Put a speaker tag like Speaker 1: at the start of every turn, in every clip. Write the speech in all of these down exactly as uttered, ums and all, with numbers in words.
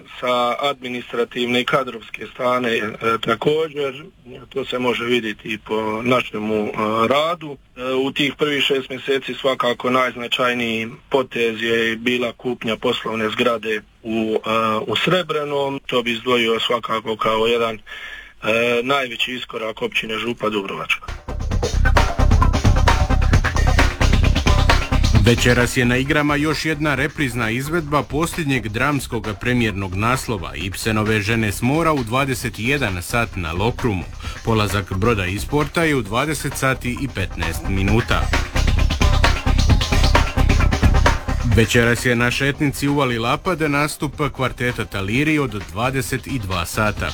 Speaker 1: sa administrativne i kadrovske strane e, također. To se može vidjeti i po našemu e, radu. E, u tih prvih šest mjeseci svakako najznačajniji potez je bila kupnja poslovne zgrade u, e, u Srebrenom. To bi izdvojio svakako kao jedan e, najveći iskorak općine Župa Dubrovačka.
Speaker 2: Večeras je na igrama još jedna reprizna izvedba posljednjeg dramskog premijernog naslova Ibsenove Žene s mora u dvadeset jedan sat na Lokrumu. Polazak broda iz porta je u dvadeset sati i petnaest minuta. Večeras je na šetnici Uvali Lapad nastup kvarteta Taliri od dvadeset dva sata.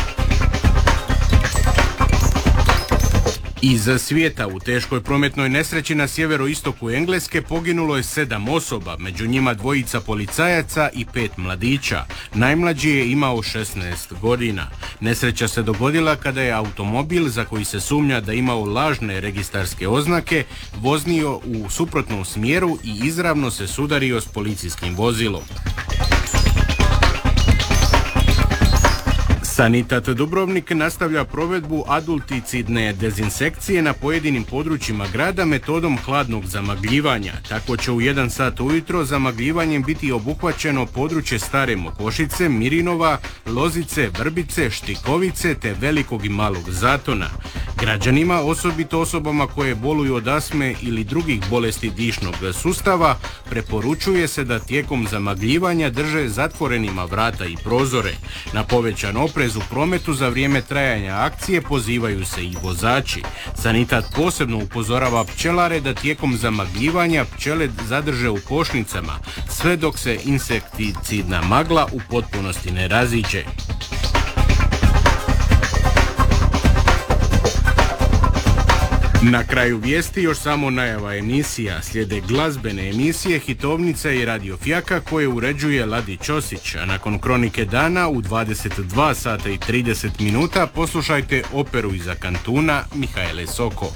Speaker 2: Iz svijeta u teškoj prometnoj nesreći na sjeveroistoku Engleske poginulo je sedam osoba, među njima dvojica policajaca i pet mladića. Najmlađi je imao šesnaest godina. Nesreća se dogodila kada je automobil za koji se sumnja da imao lažne registarske oznake voznio u suprotnom smjeru i izravno se sudario s policijskim vozilom. Sanitat Dubrovnik nastavlja provedbu adulticidne dezinsekcije na pojedinim područjima grada metodom hladnog zamagljivanja. Tako će u jedan sat ujutro zamagljivanjem biti obuhvaćeno područje Stare Mokošice, Mirinova, Lozice, Vrbice, Štikovice te Velikog i Malog Zatona. Građanima, osobito osobama koje boluju od astme ili drugih bolesti dišnog sustava, preporučuje se da tijekom zamagljivanja drže zatvorenima vrata i prozore. Na povećan oprez u prometu za vrijeme trajanja akcije pozivaju se i vozači. Sanitat posebno upozorava pčelare da tijekom zamagljivanja pčele zadrže u košnicama, sve dok se insekticidna magla u potpunosti ne raziđe. Na kraju vijesti još samo najava emisija. Slijede glazbene emisije, hitovnica i Radio Fjaka koje uređuje Ladi Ćosić, a nakon kronike dana u dvadeset dva sata i trideset minuta poslušajte operu iza kantuna Mihaele Soko.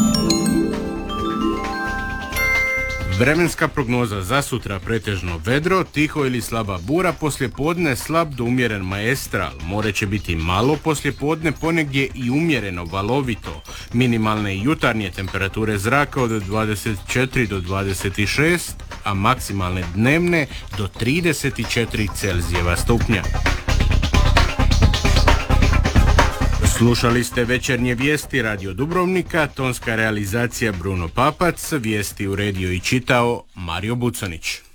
Speaker 2: Vremenska prognoza za sutra pretežno vedro, tiho ili slaba bura, poslijepodne slab do umjeren maestral. More će biti malo poslijepodne, ponegdje i umjereno valovito. Minimalne i jutarnje temperature zraka od dvadeset četiri do dvadeset šest, a maksimalne dnevne do trideset četiri Celzijeva stupnja. Slušali ste večernje vijesti Radio Dubrovnika, tonska realizacija Bruno Papac, vijesti uredio i čitao Mario Bucanić.